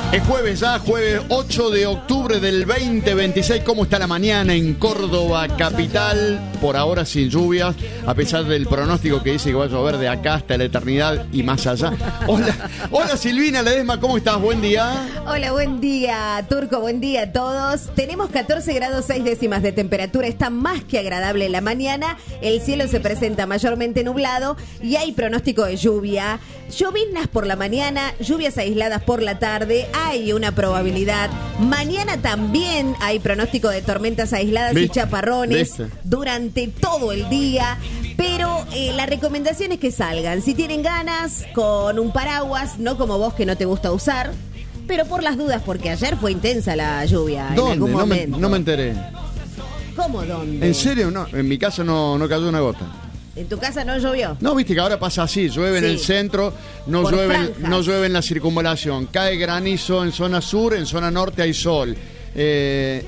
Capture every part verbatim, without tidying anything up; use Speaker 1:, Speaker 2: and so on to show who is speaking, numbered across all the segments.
Speaker 1: Es jueves ya, jueves ocho de octubre del veinte veintiséis. ¿Cómo está la mañana en Córdoba capital? Por ahora sin lluvias, a pesar del pronóstico que dice que va a llover de acá hasta la eternidad y más allá. Hola, hola Silvina Ledesma, ¿cómo estás? Buen día.
Speaker 2: Hola, buen día, Turco, buen día a todos. Tenemos catorce grados seis décimas de temperatura, está más que agradable la mañana. El cielo se presenta mayormente nublado y hay pronóstico de lluvia. Lloviznas por la mañana, lluvias aisladas por la tarde. Hay una probabilidad. Mañana también hay pronóstico de tormentas aisladas ¿Viste? y chaparrones ¿Viste? durante todo el día. Pero eh, la recomendación es que salgan. Si tienen ganas, con un paraguas, no como vos que no te gusta usar. Pero por las dudas, porque ayer fue intensa la lluvia.
Speaker 1: ¿Dónde?
Speaker 2: En algún
Speaker 1: no,
Speaker 2: momento.
Speaker 1: Me, no me enteré.
Speaker 2: ¿Cómo dónde?
Speaker 1: ¿En serio? No, en mi casa no, no cayó una gota.
Speaker 2: ¿En tu casa no llovió?
Speaker 1: No, viste que ahora pasa así, llueve sí. en el centro, no llueve, no llueve en la circunvalación, cae granizo en zona sur, en zona norte hay sol. Eh,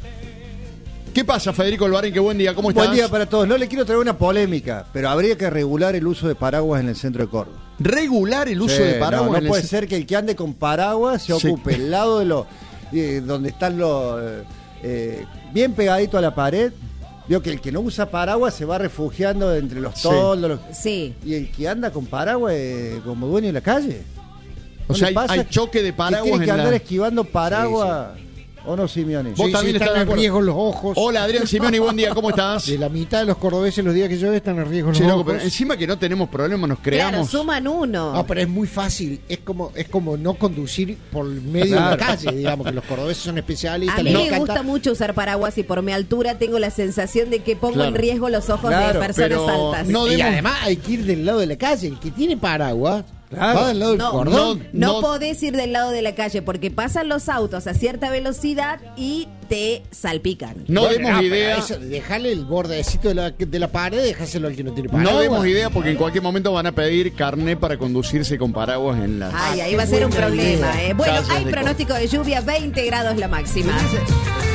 Speaker 1: ¿Qué pasa, Federico Albarén? Qué buen día, ¿cómo estás?
Speaker 3: Buen día para todos. No le quiero traer una polémica, pero habría que regular el uso de paraguas en el centro de Córdoba.
Speaker 1: ¿Regular el uso
Speaker 3: sí,
Speaker 1: de paraguas?
Speaker 3: No, no
Speaker 1: en
Speaker 3: puede
Speaker 1: el...
Speaker 3: ser que el que ande con paraguas se sí. ocupe el lado de los eh, donde están los eh, eh, bien pegadito a la pared. Veo que el que no usa paraguas se va refugiando entre los toldos.
Speaker 2: Sí.
Speaker 3: Los... Y el que anda con paraguas es como dueño de la calle.
Speaker 1: ¿No o sea, hay, hay choque de paraguas.
Speaker 3: Tiene que
Speaker 1: en
Speaker 3: andar
Speaker 1: la...
Speaker 3: esquivando paraguas. Sí, sí. ¿O no, Simeone?
Speaker 4: Vos
Speaker 1: sí,
Speaker 4: también
Speaker 1: sí,
Speaker 4: están en riesgo los ojos.
Speaker 1: Hola, Adrián Simeone, buen día, ¿cómo estás?
Speaker 4: De la mitad de los cordobeses los días que llueve están en riesgo los
Speaker 1: sí,
Speaker 4: ojos.
Speaker 1: Loco, pero encima que no tenemos problemas, nos creamos.
Speaker 2: Claro, suman uno.
Speaker 4: No, pero es muy fácil. Es como es como no conducir por medio claro. de la calle, digamos, que los cordobeses son especialistas.
Speaker 2: A mí
Speaker 4: les
Speaker 2: me
Speaker 4: encanta.
Speaker 2: gusta mucho usar paraguas y por mi altura tengo la sensación de que pongo claro. en riesgo los ojos
Speaker 3: claro,
Speaker 2: de personas altas.
Speaker 4: No debemos... Y además hay que ir del lado de la calle. El que tiene paraguas...
Speaker 3: Claro.
Speaker 4: Va del lado del
Speaker 2: no,
Speaker 4: cordón.
Speaker 2: No, no,
Speaker 1: no
Speaker 2: podés ir del lado de la calle porque pasan los autos a cierta velocidad y te salpican.
Speaker 1: No
Speaker 4: bueno,
Speaker 1: demos
Speaker 4: no,
Speaker 1: idea.
Speaker 4: Eso, dejarle el bordecito de la, de la pared, dejáselo al que no tiene paraguas.
Speaker 1: No demos idea porque en cualquier momento van a pedir carné para conducirse con paraguas en las.
Speaker 2: Ay, ahí va a ser un problema. Eh. Bueno,
Speaker 1: Calles
Speaker 2: hay
Speaker 1: de
Speaker 2: pronóstico de lluvia, veinte grados la máxima.